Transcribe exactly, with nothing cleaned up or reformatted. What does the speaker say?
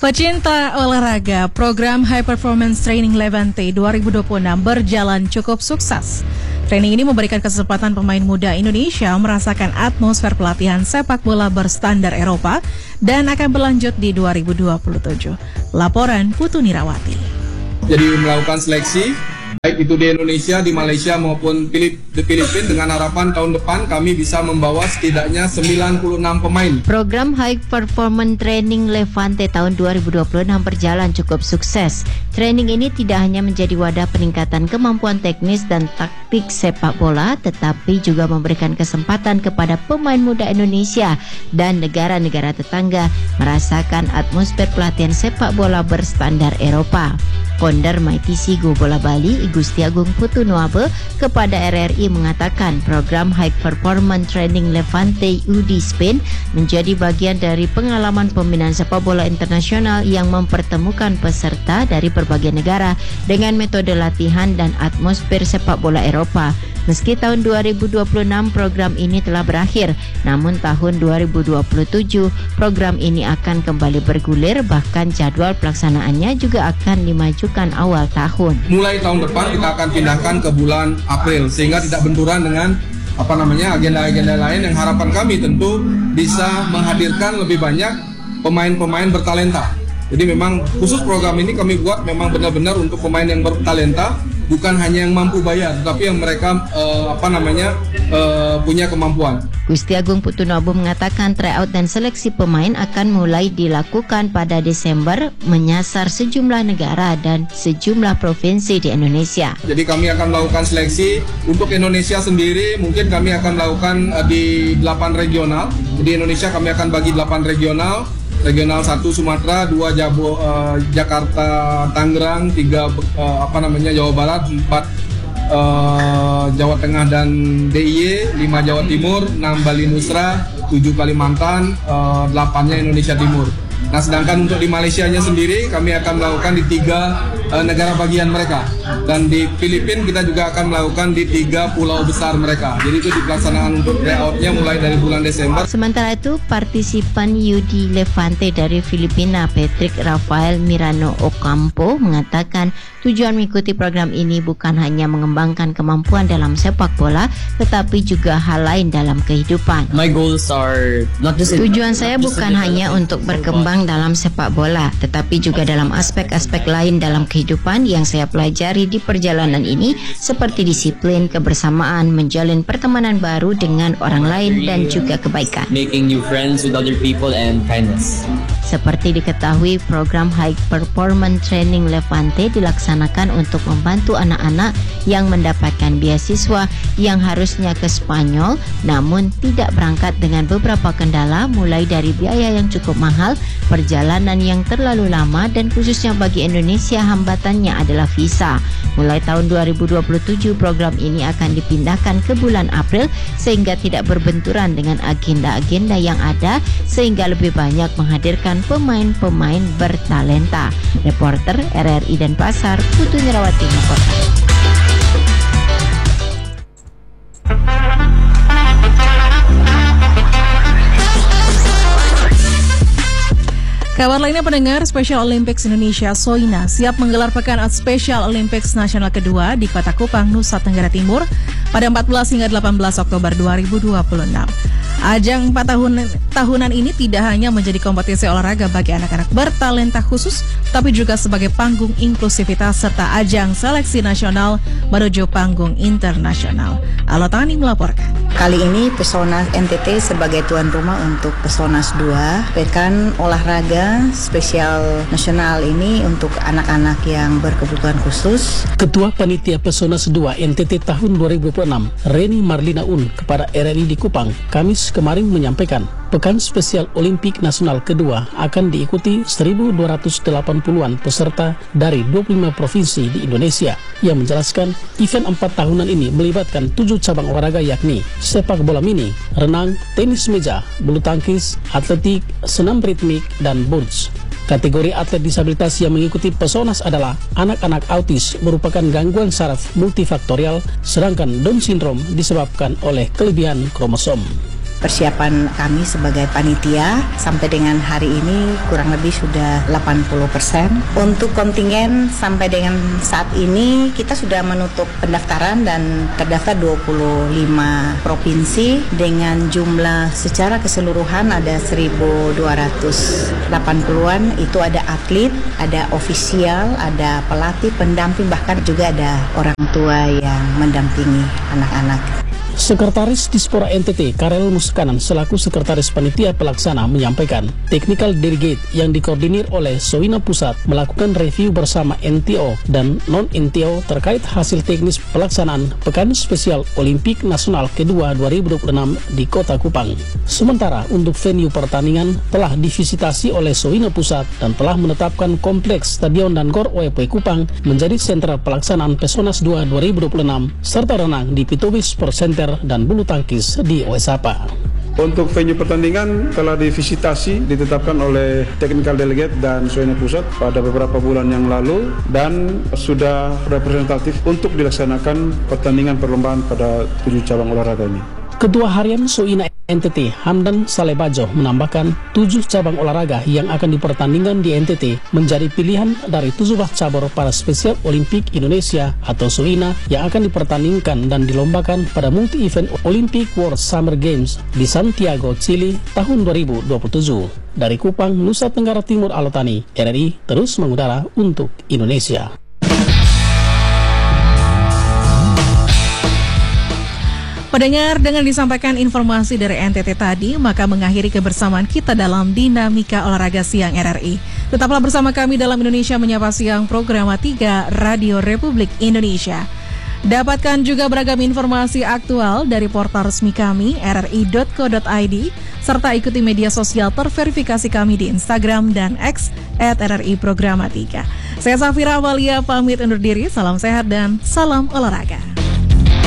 Pecinta olahraga, program High Performance Training Levante dua ribu dua puluh enam berjalan cukup sukses. Training ini memberikan kesempatan pemain muda Indonesia merasakan atmosfer pelatihan sepak bola berstandar Eropa dan akan berlanjut di dua ribu dua puluh tujuh. Laporan Putu Nirawati. Jadi melakukan seleksi, baik itu di Indonesia, di Malaysia maupun Filip, di Filipina, dengan harapan tahun depan kami bisa membawa setidaknya sembilan puluh enam pemain. Program High Performance Training Levante tahun dua ribu dua puluh enam berjalan cukup sukses. Training ini tidak hanya menjadi wadah peningkatan kemampuan teknis dan taktik sepak bola, tetapi juga memberikan kesempatan kepada pemain muda Indonesia dan negara-negara tetangga merasakan atmosfer pelatihan sepak bola berstandar Eropa. Founder Mighty Sigo Bola Bali, Gusti Agung Putu Nuabe, kepada R R I mengatakan program High Performance Training Levante U D Spain menjadi bagian dari pengalaman pembinaan sepak bola internasional yang mempertemukan peserta dari berbagai negara dengan metode latihan dan atmosfer sepak bola Eropa. Meski tahun dua ribu dua puluh enam program ini telah berakhir, namun tahun dua ribu dua puluh tujuh program ini akan kembali bergulir, bahkan jadwal pelaksanaannya juga akan dimajukan awal tahun. Mulai tahun depan kita akan pindahkan ke bulan April sehingga tidak benturan dengan apa namanya agenda-agenda lain yang harapan kami tentu bisa menghadirkan lebih banyak pemain-pemain bertalenta. Jadi memang khusus program ini kami buat memang benar-benar untuk pemain yang bertalenta, bukan hanya yang mampu bayar, tapi yang mereka uh, apa namanya uh, punya kemampuan. Gusti Agung Putu Nuabe mengatakan tryout dan seleksi pemain akan mulai dilakukan pada Desember, menyasar sejumlah negara dan sejumlah provinsi di Indonesia. Jadi kami akan melakukan seleksi untuk Indonesia sendiri, mungkin kami akan melakukan uh, di delapan regional. Di Indonesia kami akan bagi delapan regional. Regional satu Sumatera, dua Jabo, uh, Jakarta, Tangerang, tiga uh, apa namanya Jawa Barat, empat uh, Jawa Tengah dan D I Y, lima Jawa Timur, enam Bali Nusra, tujuh Kalimantan, uh, delapannya Indonesia Timur. Nah, sedangkan untuk di Malaysianya sendiri kami akan melakukan di tiga uh, negara bagian mereka, dan di Filipina kita juga akan melakukan di tiga pulau besar mereka. Jadi itu di pelaksanaan untuk tryoutnya mulai dari bulan Desember. Sementara itu, partisipan U D Levante dari Filipina, Patrick Rafael Mirano Ocampo, mengatakan tujuan mengikuti program ini bukan hanya mengembangkan kemampuan dalam sepak bola, tetapi juga hal lain dalam kehidupan. My goals are not just Tujuan saya bukan hanya untuk berkembang dalam sepak bola, tetapi juga dalam aspek-aspek lain dalam kehidupan yang saya pelajari di perjalanan ini, seperti disiplin, kebersamaan, menjalin pertemanan baru dengan orang lain, dan juga kebaikan. Making new friends with other people and kindness. Seperti diketahui, program High Performance Training Levante dilaksanakan untuk membantu anak-anak yang mendapatkan beasiswa yang harusnya ke Spanyol, namun tidak berangkat dengan beberapa kendala, mulai dari biaya yang cukup mahal, perjalanan yang terlalu lama, dan khususnya bagi Indonesia hambatannya adalah visa. Mulai tahun dua ribu dua puluh tujuh program ini akan dipindahkan ke bulan April sehingga tidak berbenturan dengan agenda-agenda yang ada, sehingga lebih banyak menghadirkan pemain-pemain bertalenta. Reporter R R I Denpasar, Putu Nirawati melaporkan. Kabar lainnya, pendengar, Special Olympics Indonesia Soina siap menggelar Pekan Special Olympics Nasional kedua di Kota Kupang, Nusa Tenggara Timur pada empat belas hingga delapan belas Oktober dua ribu dua puluh enam. Ajang empat tahun, tahunan ini tidak hanya menjadi kompetisi olahraga bagi anak-anak bertalenta khusus, tapi juga sebagai panggung inklusivitas serta ajang seleksi nasional menuju panggung internasional. Alotani melaporkan. Kali ini Pesonas N T T sebagai tuan rumah untuk Pesonas dua, Pekan Olahraga Spesial Nasional ini untuk anak-anak yang berkebutuhan khusus. Ketua Panitia Pesonas dua N T T tahun dua ribu dua puluh enam, Reni Marlina Un, kepada R R I di Kupang, Kamis kemarin menyampaikan, Pekan Spesial Olimpik Nasional kedua akan diikuti seribu dua ratus delapan puluhan peserta dari dua puluh lima provinsi di Indonesia. Ia menjelaskan, event empat tahunan ini melibatkan tujuh cabang olahraga, yakni sepak bola mini, renang, tenis meja, bulu tangkis, atletik, senam ritmik, dan bowls. Kategori atlet disabilitas yang mengikuti Pesonas adalah anak-anak autis merupakan gangguan saraf multifaktorial, sedangkan Down syndrome disebabkan oleh kelebihan kromosom. persiapan kami sebagai panitia sampai dengan hari ini kurang lebih sudah delapan puluh persen. Untuk kontingen sampai dengan saat ini kita sudah menutup pendaftaran dan terdaftar dua puluh lima provinsi dengan jumlah secara keseluruhan ada seribu dua ratus delapan puluhan. Itu ada atlet, ada ofisial, ada pelatih, pendamping, bahkan juga ada orang tua yang mendampingi anak-anak. Sekretaris Dispora N T T Karel Muskanan selaku Sekretaris Panitia Pelaksana menyampaikan Technical Delegate yang dikoordinir oleh Soina Pusat melakukan review bersama N T O dan non-N T O terkait hasil teknis pelaksanaan Pekan Spesial Olimpik Nasional kedua dua ribu dua puluh enam di Kota Kupang. Sementara untuk venue pertandingan telah divisitasi oleh Soina Pusat dan telah menetapkan kompleks Stadion dan Gor O E P Kupang menjadi sentra pelaksanaan Pesonas dua dua ribu dua puluh enam serta renang di Pitobi Sport Center dan bulu tangkis di O S A P A. Untuk venue pertandingan telah divisitasi, ditetapkan oleh Technical Delegate dan Soina Pusat pada beberapa bulan yang lalu dan sudah representatif untuk dilaksanakan pertandingan perlombaan pada tujuh cabang olahraga ini. Ketua Harian Soina N T T Hamdan Salebajo menambahkan tujuh cabang olahraga yang akan dipertandingkan di N T T menjadi pilihan dari tujuh belas cabur para spesial Olimpik Indonesia atau Soina yang akan dipertandingkan dan dilombakan pada multi-event Olympic World Summer Games di Santiago, Chili tahun dua ribu dua puluh tujuh. Dari Kupang, Nusa Tenggara Timur, Alotani, R R I terus mengudara untuk Indonesia. Pendengar, dengan disampaikan informasi dari N T T tadi, maka mengakhiri kebersamaan kita dalam Dinamika Olahraga Siang R R I. Tetaplah bersama kami dalam Indonesia Menyapa Siang, program tiga Radio Republik Indonesia. Dapatkan juga beragam informasi aktual dari portal resmi kami r r i dot co dot i d serta ikuti media sosial terverifikasi kami di Instagram dan X at R R I Programa tiga. Saya Safira Amalia pamit undur diri, salam sehat dan salam olahraga.